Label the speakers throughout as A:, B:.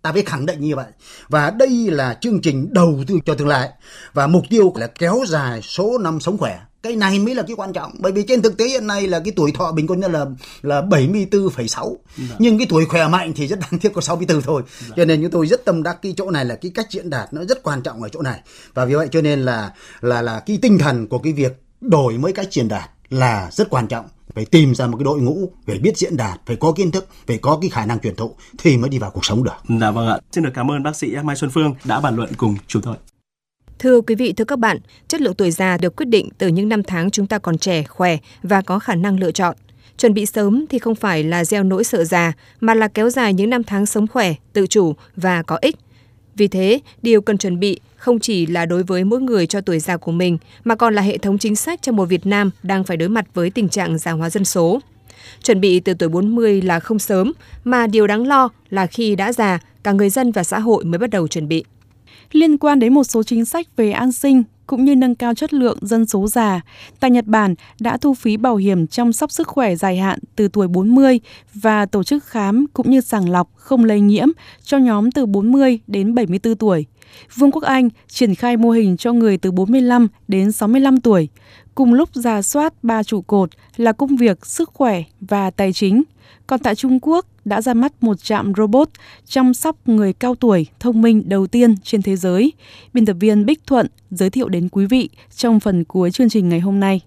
A: Ta phải khẳng định như vậy. Và đây là chương trình đầu tư cho tương lai. Và mục tiêu là kéo dài số năm sống khỏe. Cái này mới là cái quan trọng. Bởi vì trên thực tế hiện nay là cái tuổi thọ bình quân là 74,6. Nhưng cái tuổi khỏe mạnh thì rất đáng tiếc có 64 thôi. Cho nên chúng tôi rất tâm đắc cái chỗ này là cái cách diễn đạt nó rất quan trọng ở chỗ này. Và vì vậy cho nên là cái tinh thần của cái việc đổi mới cách truyền đạt là rất quan trọng. Phải tìm ra một cái đội ngũ phải biết diễn đạt, phải có kiến thức, phải có cái khả năng truyền thụ thì mới đi vào cuộc sống được.
B: Dạ vâng ạ. Xin được cảm ơn bác sĩ Mai Xuân Phương đã bàn luận cùng chúng tôi.
C: Thưa quý vị, thưa các bạn, chất lượng tuổi già được quyết định từ những năm tháng chúng ta còn trẻ, khỏe và có khả năng lựa chọn. Chuẩn bị sớm thì không phải là gieo nỗi sợ già, mà là kéo dài những năm tháng sống khỏe, tự chủ và có ích. Vì thế, điều cần chuẩn bị không chỉ là đối với mỗi người cho tuổi già của mình, mà còn là hệ thống chính sách cho một Việt Nam đang phải đối mặt với tình trạng già hóa dân số. Chuẩn bị từ tuổi 40 là không sớm, mà điều đáng lo là khi đã già, cả người dân và xã hội mới bắt đầu chuẩn bị.
D: Liên quan đến một số chính sách về an sinh cũng như nâng cao chất lượng dân số già, tại Nhật Bản đã thu phí bảo hiểm chăm sóc sức khỏe dài hạn từ tuổi 40 và tổ chức khám cũng như sàng lọc không lây nhiễm cho nhóm từ 40 đến 74 tuổi. Vương quốc Anh triển khai mô hình cho người từ 45 đến 65 tuổi, cùng lúc rà soát 3 trụ cột là công việc, sức khỏe và tài chính. Còn tại Trung Quốc đã ra mắt một trạm robot chăm sóc người cao tuổi thông minh đầu tiên trên thế giới. Biên tập viên Bích Thuận giới thiệu đến quý vị trong phần cuối chương trình ngày hôm nay.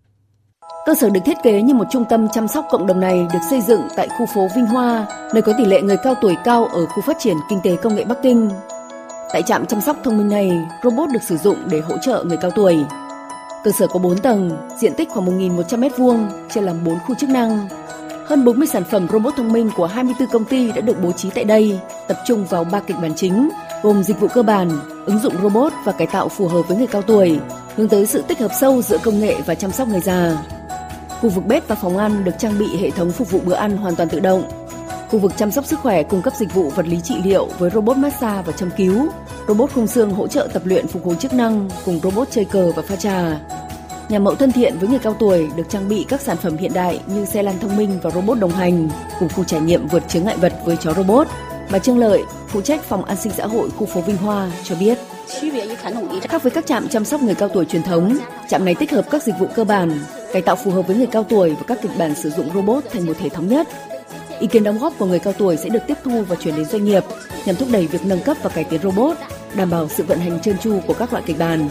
E: Cơ sở được thiết kế như một trung tâm chăm sóc cộng đồng này được xây dựng tại khu phố Vinh Hoa, nơi có tỷ lệ người cao tuổi cao ở khu phát triển kinh tế công nghệ Bắc Kinh. Tại trạm chăm sóc thông minh này, robot được sử dụng để hỗ trợ người cao tuổi. Cơ sở có 4 tầng, diện tích khoảng 1.100 m2, chia làm 4 khu chức năng. Hơn 40 sản phẩm robot thông minh của 24 công ty đã được bố trí tại đây, tập trung vào 3 kịch bản chính, gồm dịch vụ cơ bản, ứng dụng robot và cải tạo phù hợp với người cao tuổi, hướng tới sự tích hợp sâu giữa công nghệ và chăm sóc người già. Khu vực bếp và phòng ăn được trang bị hệ thống phục vụ bữa ăn hoàn toàn tự động. Khu vực chăm sóc sức khỏe cung cấp dịch vụ vật lý trị liệu với robot massage và châm cứu, robot khung xương hỗ trợ tập luyện phục hồi chức năng cùng robot chơi cờ và pha trà. Nhà mẫu thân thiện với người cao tuổi được trang bị các sản phẩm hiện đại như xe lăn thông minh và robot đồng hành, cùng khu trải nghiệm vượt chướng ngại vật với chó robot. Bà Trương Lợi, phụ trách phòng an sinh xã hội khu phố Vinh Hoa cho biết, khác với các trạm chăm sóc người cao tuổi truyền thống, trạm này tích hợp các dịch vụ cơ bản, cải tạo phù hợp với người cao tuổi và các kịch bản sử dụng robot thành một hệ thống nhất. Ý kiến đóng góp của người cao tuổi sẽ được tiếp thu và chuyển đến doanh nghiệp nhằm thúc đẩy việc nâng cấp và cải tiến robot, đảm bảo sự vận hành trơn tru của các loại kịch bản.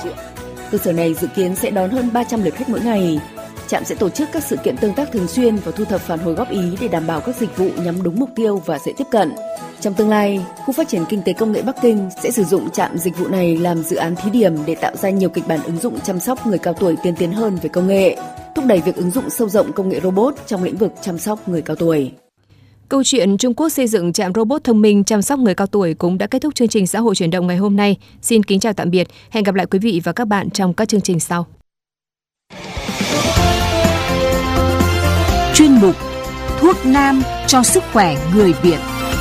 E: Cơ sở này dự kiến sẽ đón hơn 300 lượt khách mỗi ngày. Trạm sẽ tổ chức các sự kiện tương tác thường xuyên và thu thập phản hồi góp ý để đảm bảo các dịch vụ nhắm đúng mục tiêu và dễ tiếp cận. Trong tương lai, khu phát triển kinh tế công nghệ Bắc Kinh sẽ sử dụng trạm dịch vụ này làm dự án thí điểm để tạo ra nhiều kịch bản ứng dụng chăm sóc người cao tuổi tiên tiến hơn về công nghệ, thúc đẩy việc ứng dụng sâu rộng công nghệ robot trong lĩnh vực chăm sóc người cao tuổi.
C: Câu chuyện Trung Quốc xây dựng trạm robot thông minh chăm sóc người cao tuổi cũng đã kết thúc chương trình Xã hội chuyển động ngày hôm nay. Xin kính chào tạm biệt. Hẹn gặp lại quý vị và các bạn trong các chương trình sau.
F: Chuyên mục Thuốc nam cho sức khỏe người Việt.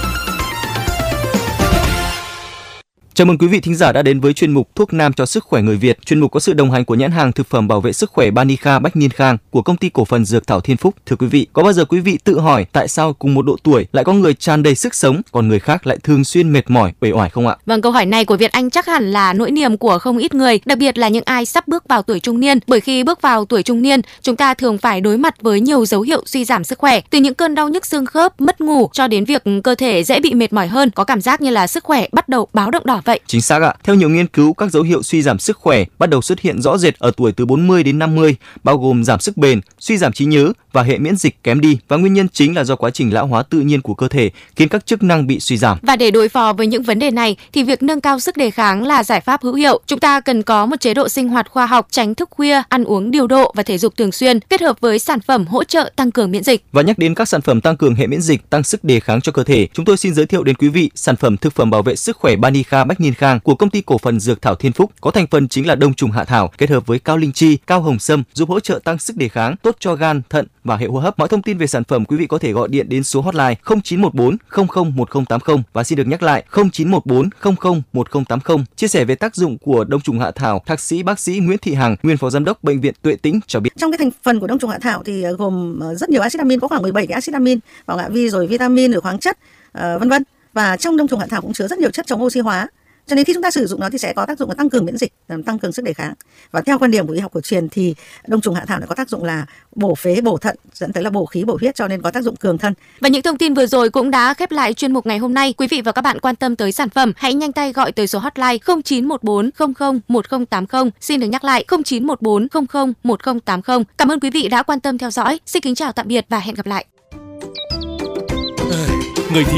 G: Chào mừng quý vị thính giả đã đến với chuyên mục Thuốc nam cho sức khỏe người Việt. Chuyên mục có sự đồng hành của nhãn hàng thực phẩm bảo vệ sức khỏe Banica Bách Niên Khang của công ty cổ phần Dược Thảo Thiên Phúc. Thưa quý vị, có bao giờ quý vị tự hỏi tại sao cùng một độ tuổi lại có người tràn đầy sức sống, còn người khác lại thường xuyên mệt mỏi, uể oải không ạ?
H: Vâng, câu hỏi này của Việt Anh chắc hẳn là nỗi niềm của không ít người, đặc biệt là những ai sắp bước vào tuổi trung niên. Bởi khi bước vào tuổi trung niên, chúng ta thường phải đối mặt với nhiều dấu hiệu suy giảm sức khỏe, từ những cơn đau nhức xương khớp, mất ngủ cho đến việc cơ thể dễ bị mệt mỏi hơn, có cảm giác như là sức khỏe bắt đầu báo động đỏ vậy.
G: Chính xác ạ. Theo nhiều nghiên cứu, các dấu hiệu suy giảm sức khỏe bắt đầu xuất hiện rõ rệt ở tuổi từ 40 đến 50, bao gồm giảm sức bền, suy giảm trí nhớ và hệ miễn dịch kém đi, và nguyên nhân chính là do quá trình lão hóa tự nhiên của cơ thể khiến các chức năng bị suy giảm.
H: Và để đối phó với những vấn đề này thì việc nâng cao sức đề kháng là giải pháp hữu hiệu. Chúng ta cần có một chế độ sinh hoạt khoa học, tránh thức khuya, ăn uống điều độ và thể dục thường xuyên, kết hợp với sản phẩm hỗ trợ tăng cường miễn dịch.
G: Và nhắc đến các sản phẩm tăng cường hệ miễn dịch, tăng sức đề kháng cho cơ thể, chúng tôi xin giới thiệu đến quý vị sản phẩm thực phẩm bảo vệ sức khỏe Banica Bách Niên Khang của công ty cổ phần Dược Thảo Thiên Phúc, có thành phần chính là đông trùng hạ thảo kết hợp với cao linh chi, cao hồng sâm, giúp hỗ trợ tăng sức đề kháng, tốt cho gan, thận và hệ hô hấp. Mọi thông tin về sản phẩm quý vị có thể gọi điện đến số hotline 0914 00 1080 và xin được nhắc lại 0914 00 1080. Chia sẻ về tác dụng của đông trùng hạ thảo, thạc sĩ bác sĩ Nguyễn Thị Hằng, nguyên phó giám đốc bệnh viện Tuệ Tĩnh cho biết.
I: Trong cái thành phần của đông trùng hạ thảo thì gồm rất nhiều axit amin, có khoảng 17 cái axit amin, và ngạ vi rồi vitamin rồi khoáng chất vân vân. Và trong đông trùng hạ thảo cũng chứa rất nhiều chất chống oxy hóa. Cho nên khi chúng ta sử dụng nó thì sẽ có tác dụng là tăng cường miễn dịch, tăng cường sức đề kháng. Và theo quan điểm của y học cổ truyền thì đông trùng hạ thảo lại có tác dụng là bổ phế, bổ thận, dẫn tới là bổ khí, bổ huyết, cho nên có tác dụng cường thân.
H: Và những thông tin vừa rồi cũng đã khép lại chuyên mục ngày hôm nay. Quý vị và các bạn quan tâm tới sản phẩm, hãy nhanh tay gọi tới số hotline 0914 00 1080. Xin được nhắc lại 0914 00 1080. Cảm ơn quý vị đã quan tâm theo dõi. Xin kính chào tạm biệt và hẹn gặp lại.